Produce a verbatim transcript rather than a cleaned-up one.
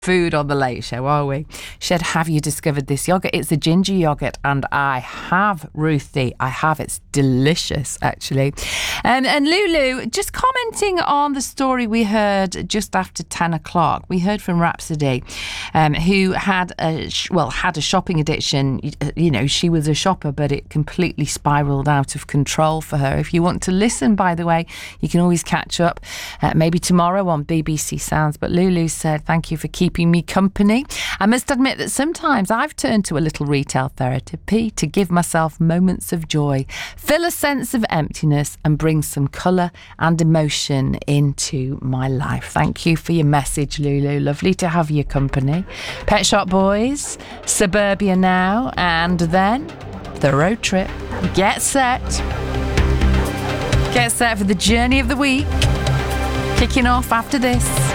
food on the Late Show, are we? She said, have you discovered this yogurt? It's a ginger yogurt, and I have, Ruthie. I have. It's delicious, actually. Um, and Lulu, just commenting on the story we heard just after ten o'clock. We heard from Rhapsody, um, who had a well had a shopping addiction. You know, she was a shopper, but it completely spiraled out of control for her. If you want to listen, by the way, you can always catch up, uh, maybe tomorrow on B B C Sounds. But Lulu said, thank you for keeping me company. I must admit that sometimes I've turned to a little retail therapy to give myself moments of joy, fill a sense of emptiness, and bring some colour and emotion into my life. Thank you for your message, Lulu. Lovely to have your company. Pet Shop Boys, Suburbia now, and then the road trip. Get set. Get set for the journey of the week. Kicking off after this.